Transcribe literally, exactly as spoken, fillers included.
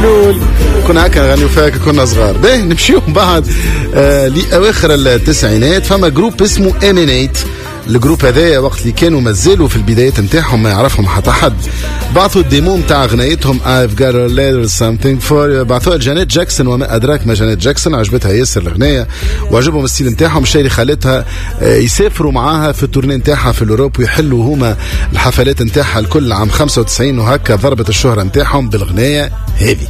الفلول كنا هكا نغنيو فيها كنا صغار. باهي نمشيو بعد آه لأواخر التسعينات. فما جروب اسمه إمينيت. الجروب هذايا وقت اللي كانوا مازالوا في البدايات نتاعهم ما يعرفهم حتى حد، بعثوا الديمو نتاع غنايتهم I've got a little something for you، بعثوها لجانيت جاكسون وما أدراك ما جانيت جاكسون. عجبتها ياسر الغناية وعجبهم الستيل نتاعهم، الشيء اللي خلتها يسافروا معاها في التورني نتاعها في الأوروب ويحلوا هما الحفلات نتاعها الكل عام خمسة وتسعين، وهكا ضربت الشهرة نتاعهم بالغناية هذه.